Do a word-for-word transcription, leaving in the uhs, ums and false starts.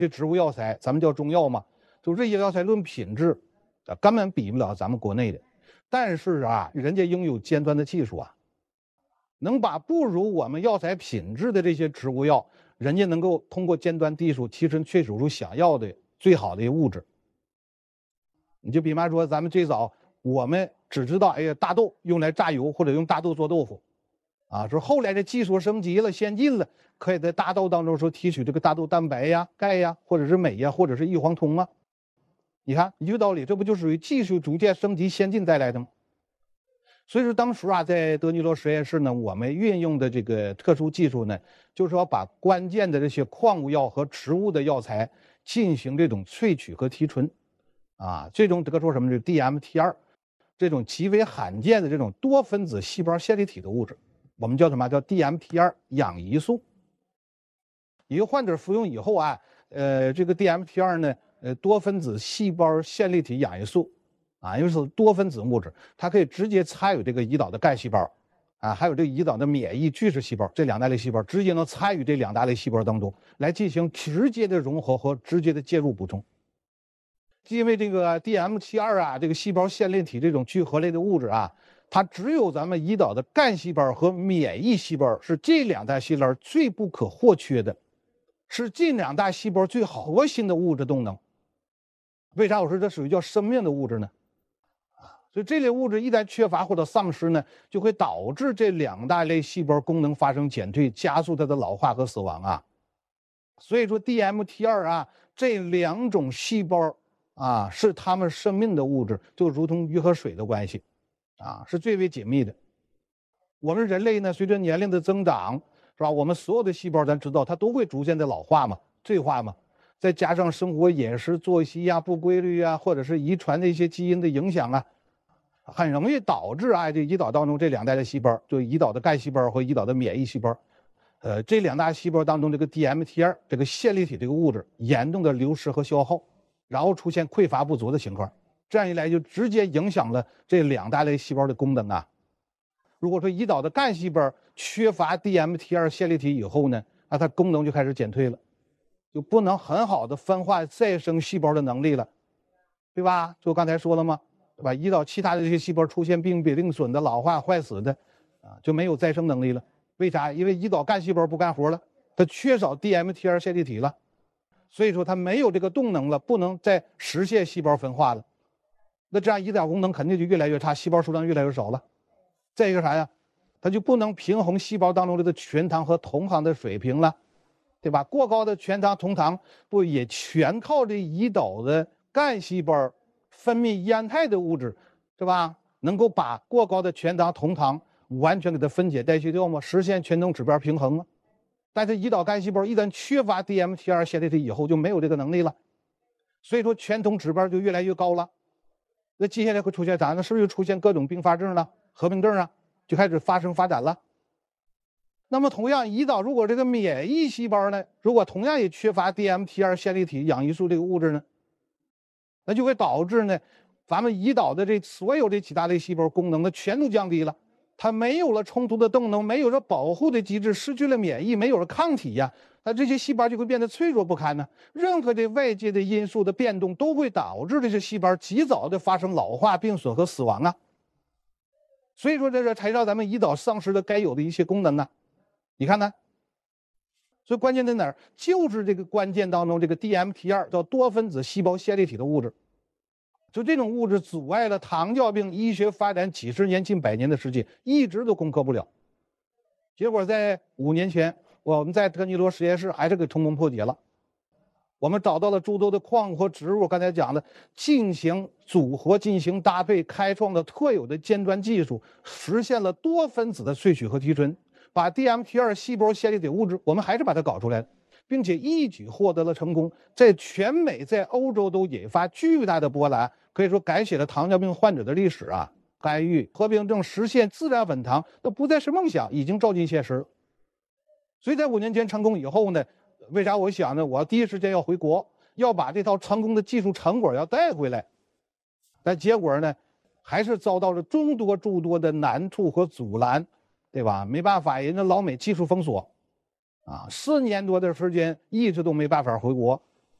这植物药材，咱们叫中药嘛，就这些药材论品质，啊，根本比不了咱们国内的。但是啊，人家拥有尖端的技术啊，能把不如我们药材品质的这些植物药，人家能够通过尖端技术提纯萃取出想要的最好的物质。你就比方说，咱们最早我们只知道，哎呀，大豆用来榨油或者用大豆做豆腐，啊，说后来的技术升级了、先进了，可以在大豆当中说提取这个大豆蛋白呀、钙呀，或者是镁呀，或者是异黄酮啊。你看一个道理，这不就属于技术逐渐升级、先进带来的吗？所以说当时啊，在德尼罗实验室呢，我们运用的这个特殊技术呢，就是要把关键的这些矿物药和植物的药材进行这种萃取和提纯，啊，这种得出什么？就是 D M T 二 这种极为罕见的这种多分子细胞线粒体的物质，我们叫什么？叫 D M T 二 氧胰素。一个患者服用以后啊，呃，这个 D M T 二 呢，呃，多分子细胞线粒体氧胰素。啊，因为是多分子物质，它可以直接参与这个胰岛的干细胞，啊，还有这个胰岛的免疫巨噬细胞，这两大类细胞直接能参与这两大类细胞当中来进行直接的融合和直接的介入补充。因为这个 D M T 二 啊，这个细胞线粒体这种聚合类的物质啊，它只有咱们胰岛的干细胞和免疫细胞是这两大细胞最不可或缺的，是这两大细胞最核心的物质动能。为啥我说这属于叫生命的物质呢？所以这类物质一旦缺乏或者丧失呢，就会导致这两大类细胞功能发生减退，加速它的老化和死亡啊。所以说 D M T 二 啊，这两种细胞啊，是它们生命的物质，就如同鱼和水的关系啊，是最为紧密的。我们人类呢，随着年龄的增长，是吧？我们所有的细胞，咱知道它都会逐渐的老化嘛、退化嘛。再加上生活饮食作息呀、不规律啊，或者是遗传的一些基因的影响啊，很容易导致啊，这胰岛当中这两大类细胞，就胰岛的干细胞和胰岛的免疫细胞，呃，这两大细胞当中这个 D M T 二 这个线粒体这个物质严重的流失和消耗，然后出现匮乏不足的情况，这样一来就直接影响了这两大类细胞的功能啊。如果说胰岛的干细胞缺乏 D M T 二 线粒体以后呢，那它功能就开始减退了，就不能很好的分化再生细胞的能力了，对吧？就刚才说了吗？对吧？胰岛其他的这些细胞出现病变、病损的、老化、坏死的，啊，就没有再生能力了。为啥？因为胰岛干细胞不干活了，它缺少 D M T 二 线粒体了，所以说它没有这个动能了，不能再实现细胞分化了。那这样胰岛功能肯定就越来越差，细胞数量越来越少了。再一个啥呀？它就不能平衡细胞当中这个全糖和酮糖的水平了，对吧？过高的全糖、酮糖不也全靠这胰岛的干细胞分泌烟肽的物质，是吧？能够把过高的全糖、酮糖完全给它分解代谢掉吗？实现全能指标平衡吗？但是胰岛干细胞一旦缺乏 D M T 二 线粒体以后，就没有这个能力了，所以说全酮指标就越来越高了。那接下来会出现啥呢？是不是又出现各种并发症了、合并症啊，就开始发生发展了？那么同样，胰岛如果这个免疫细胞呢，如果同样也缺乏 D M T 二 线粒体氧胰素这个物质呢，那就会导致呢，咱们胰岛的这所有这几大类细胞功能呢全都降低了，它没有了充足的动能，没有了保护的机制，失去了免疫，没有了抗体呀，那这些细胞就会变得脆弱不堪呢。任何的外界的因素的变动都会导致这些细胞及早的发生老化、病损和死亡啊。所以说这个才让咱们胰岛丧失了该有的一些功能啊。你看呢？所以关键在哪儿？就是这个关键当中这个 D M T 二 叫多分子细胞线粒体的物质，就这种物质阻碍了糖尿病医学发展几十年、近百年的时间，一直都攻克不了。结果在五年前，我们在特尼罗实验室还是给成功破解了。我们找到了诸多的矿物和植物，刚才讲的进行组合、进行搭配，开创了特有的尖端技术，实现了多分子的萃取和提纯。把 D M T 二 细胞线粒体物质，我们还是把它搞出来了，并且一举获得了成功，在全美、在欧洲都引发巨大的波澜，可以说改写了糖尿病患者的历史啊！干预、合并症实现自然稳糖，那不再是梦想，已经照进现实。所以在五年前成功以后呢，为啥我想呢？我第一时间要回国，要把这套成功的技术成果要带回来，但结果呢，还是遭到了众多诸多的难处和阻拦。对吧？没办法，人家老美技术封锁，啊，四年多的时间一直都没办法回国。